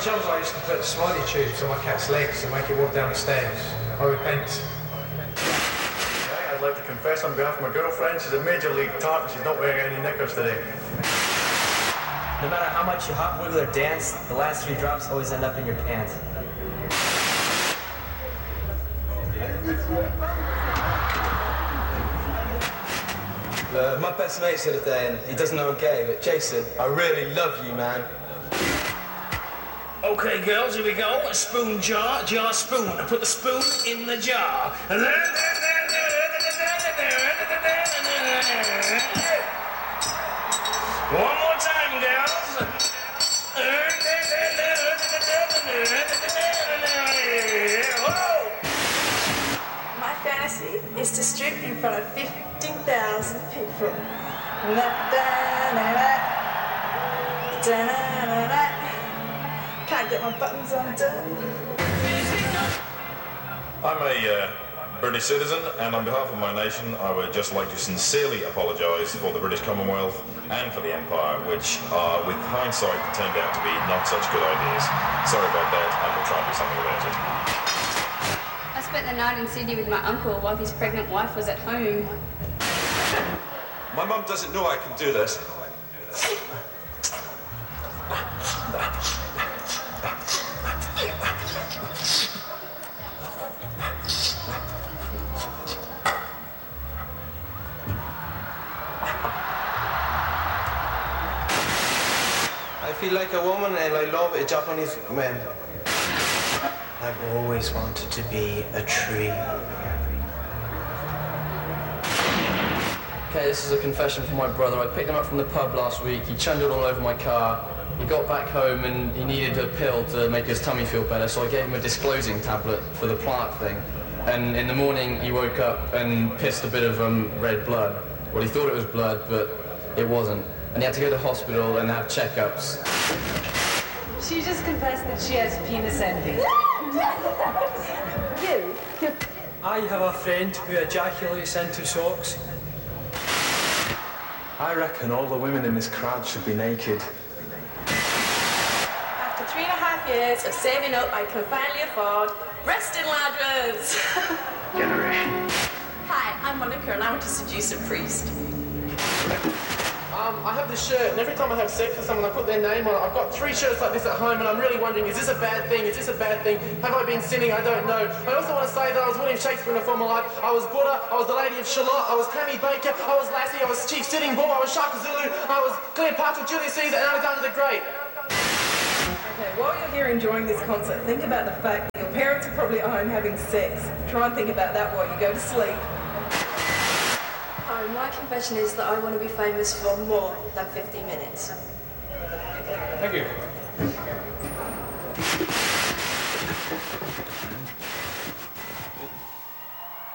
was younger, I used to put smiley tubes on my cat's legs and make it walk down the stairs. I repent. I'd like to confess on behalf of my girlfriend, she's a major league tart and she's not wearing any knickers today. No matter how much you hop, wiggle, or dance, the last 3 drops always end up in your pants. My best mate's here today and he doesn't know I'm gay, but Jason, I really love you, man. Okay, girls, here we go. A spoon jar, jar spoon. I put the spoon in the jar. One more time, girls. My fantasy is to strip in front of 15,000 people. Can't get my buttons undone. I'm a British citizen, and on behalf of my nation, I would just like to sincerely apologise for the British Commonwealth and for the Empire, which are, with hindsight, turned out to be not such good ideas. Sorry about that, and we'll try and do something about it. I spent the night in Sydney with my uncle while his pregnant wife was at home. My mum doesn't know I can do this. I feel like a woman and I love a Japanese man. I've always wanted to be a tree. Okay, this is a confession from my brother. I picked him up from the pub last week. He chundered all over my car. He got back home and he needed a pill to make his tummy feel better, so I gave him a disclosing tablet for the plaque thing. And in the morning, he woke up and pissed a bit of red blood. Well, he thought it was blood, but it wasn't. And he had to go to hospital and have checkups. She just confessed that she has penis envy. You? I have a friend who ejaculates into socks. I reckon all the women in this crowd should be naked. After 3.5 years of saving up, I can finally afford resting ladders. Generation. Hi, I'm Monica and I want to seduce a priest. I have this shirt, and every time I have sex with someone, I put their name on it. I've got 3 shirts like this at home, and I'm really wondering, is this a bad thing? Is this a bad thing? Have I been sinning? I don't know. I also want to say that I was William Shakespeare in a former life. I was Buddha, I was the Lady of Shalott, I was Tammy Baker, I was Lassie, I was Chief Sitting Bull, I was Shaka Zulu, I was Cleopatra, Julius Caesar, and Alexander the Great. Okay, while you're here enjoying this concert, think about the fact that your parents are probably at home having sex. Try and think about that while you go to sleep. Oh, my confession is that I want to be famous for more than 15 minutes. Thank you.